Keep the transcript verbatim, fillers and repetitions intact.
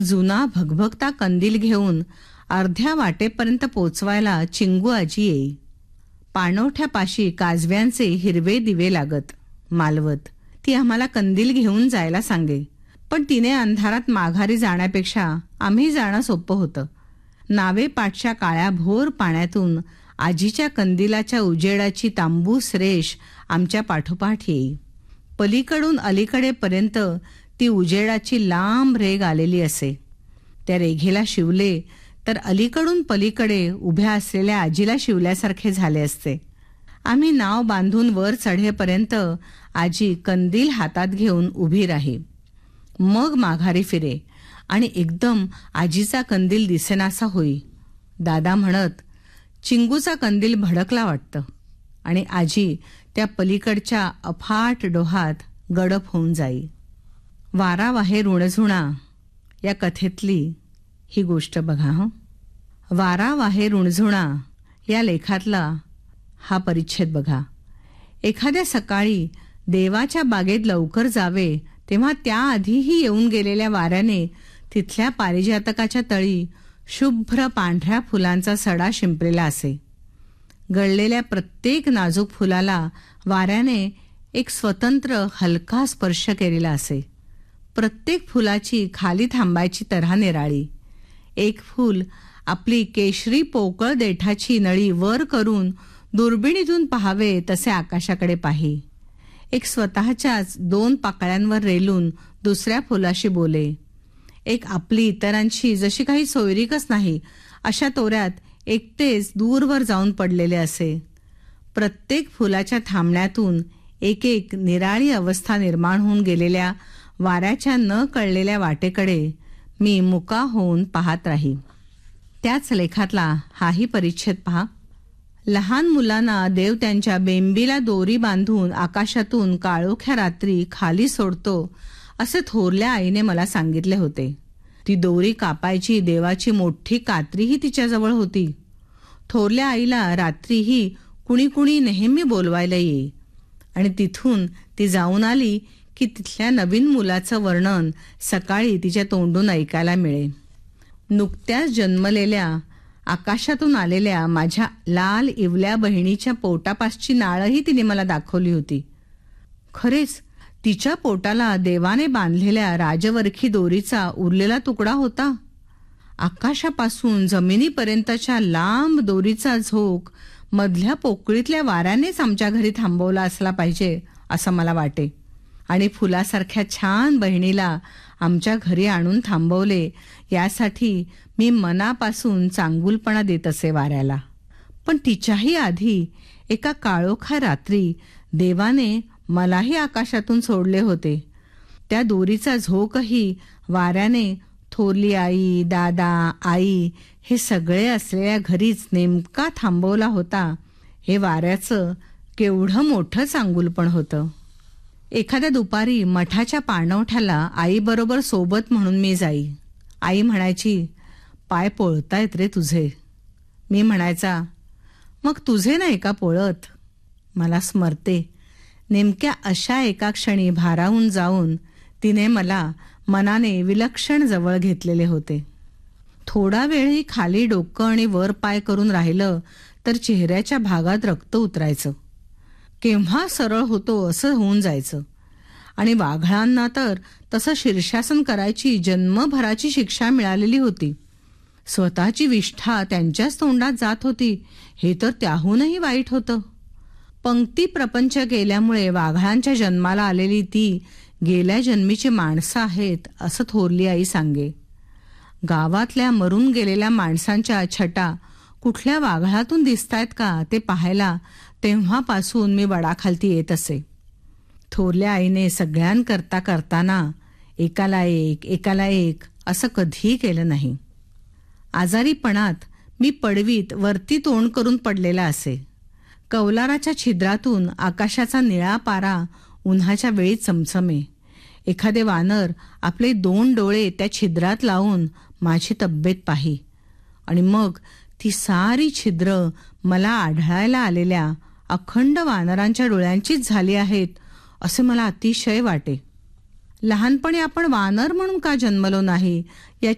जुना भगभगता कंदील घेऊन अर्ध्या वाटेपर्यंत पोचवायला चिंगू आजी येई. पाणवठ्यापाशी काजव्यांचे हिरवे दिवे लागत. मालवत ती आम्हाला कंदील घेऊन जायला सांगे, पण तिने अंधारात माघारी जाण्यापेक्षा आम्ही जाणं सोपं होतं. नावे पाठच्या काळ्या भोर पाण्यातून आजीच्या कंदिलाच्या उजेडाची तांबूस रेष आमच्या पाठोपाठ येई. पलीकडून अलीकडेपर्यंत ती उजेडाची लांब रेघ आलेली असे. त्या रेघेला शिवले तर अलीकडून पलीकडे उभ्या असलेल्या आजीला शिवल्यासारखे झाले असते. आम्ही नाव बांधून वर चढेपर्यंत आजी कंदील हातात घेऊन उभी राही. मग माघारी फिरे आणि एकदम आजीचा कंदील दिसेनासा होई. दादा म्हणत, चिंगूचा कंदील भडकला वाटतं, आणि आजी त्या पलीकडच्या अफाट डोहात गडप होऊन जाई. वारा वाहे ऋणझुणा या कथेतली ही गोष्ट बघा. हं वारा वाहे ऋणझुणा या लेखातला हा परिच्छेद बघा. एखाद्या सकाळी देवाच्या बागेत लवकर जावे तेव्हा त्याआधीही येऊन गेलेल्या वाऱ्याने तिथल्या पारिजातकाच्या तळी शुभ्र पांढऱ्या फुलांचा सडा शिंपलेला असे. गळलेल्या प्रत्येक नाजूक फुलाला वाऱ्याने एक स्वतंत्र हलका स्पर्श केलेला असे. प्रत्येक फुलाची खाली थांबायची तऱ्हा निराळी. एक फूल आपली केशरी पोकळ देठाची नळी वर करून दुर्बिणीतून पाहावे तसे आकाशाकडे पाही. एक स्वतःच्याच दोन पाकळ्यांवर रेलून दुसऱ्या फुलाशी बोले. एक आपली इतरांची जशी काही सोयरीकच नाही अशा तोऱ्यात एकटेच दूरवर जाऊन पडलेले असे. प्रत्येक फुलाच्या थांबण्यातून एक एक निराळी अवस्था निर्माण होऊन गेलेल्या वाऱ्याच्या न कळलेल्या वाटेकडे मी मुका होऊन पाहत राही. त्याच लेखातला हाही परिच्छेद पहा. लहान मुलांना देव त्यांच्या बेंबीला दोरी बांधून आकाशातून काळोख्या रात्री खाली सोडतो असे थोरल्या आईने मला सांगितले होते. ती दोरी कापायची देवाची मोठी कात्रीही तिच्याजवळ होती. थोरल्या आईला रात्रीही कुणी कुणी नेहमी बोलवायला येई, आणि तिथून ती जाऊन आली की तिथल्या नवीन मुलाचं वर्णन सकाळी तिच्या तोंडून ऐकायला मिळे. नुकत्याच जन्मलेल्या आकाशातून आलेल्या माझ्या लाल इवल्या बहिणीच्या पोटापासची नाळही तिने मला दाखवली होती. खरेच तिच्या पोटाला देवाने बांधलेल्या राजवरखी दोरीचा उरलेला तुकडा होता. आकाशापासून जमिनीपर्यंतच्या लांब दोरीचा झोक मधल्या पोकळीतल्या वाऱ्यानेच आमच्या घरी थांबवला असला पाहिजे असं मला वाटे. आणि फुलासारख्या छान बहिणीला आमच्या घरी आणून थांबवले यासाठी मी मनापासून चांगुलपणा देत असे वाऱ्याला. पण तिच्याही आधी एका काळोखा रात्री देवाने मलाही आकाशातून सोडले होते. त्या दोरीचा झोकही वाऱ्याने थोरली आई, दादा, आई हे सगळे असलेल्या घरीच नेमका थांबवला होता. हे वाऱ्याचं केवढं मोठं चांगुलपण होतं. एखाद्या दुपारी मठाच्या पाणवठ्याला आईबरोबर सोबत म्हणून मी जाई. आई म्हणायची, पाय पोळतायत रे तुझे. मी म्हणायचा, मग तुझे नाही का पोळत. मला स्मरते, नेमक्या अशा एका क्षणी भारावून जाऊन तिने मला मनाने विलक्षण जवळ घेतलेले होते. थोडा वेळही खाली डोकं आणि वर पाय करून राहिलं तर चेहऱ्याच्या भागात रक्त उतरायचं. केव्हा सरळ होतो असं होऊन जायचं. आणि वाघळांना तर तसं शीर्षासन करायची जन्मभराची शिक्षा मिळालेली होती. स्वतःची विष्ठा त्यांच्याच तोंडात जात होती हे तर त्याहूनही वाईट होतं. पंक्ती प्रपंच केल्यामुळे वाघळांच्या जन्माला आलेली ती गेल्या जन्मीची माणसं आहेत असं थोरली आई सांगे. गावातल्या मरून गेलेल्या माणसांच्या छटा कुठल्या वाघळातून दिसतायत का ते पाहायला तेव्हापासून मी वडाखालती येत असे. थोरल्या आईने सगळ्यांकरता करताना एकाला एक एकाला एक असं कधीही केलं नाही. आजारीपणात मी पडवीत वरती तोंड करून पडलेला असे. कौलाराच्या छिद्रातून आकाशाचा निळा पारा उन्हाच्या वेळी चमचमे. एखादे वानर आपले दोन डोळे त्या छिद्रात लावून माझी तब्येत पाही, आणि मग ती सारी छिद्र मला आढळायला आलेल्या अखंड वानरांच्या डोळ्यांचीच झाली आहेत असे मला अतिशय वाटे. लहानपणी आपण वानर म्हणून का जन्मलो नाही याची